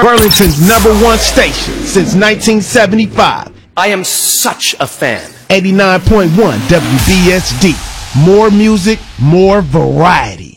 Burlington's #1 station since 1975. I am such a fan. 89.1 WBSD. More music, more variety.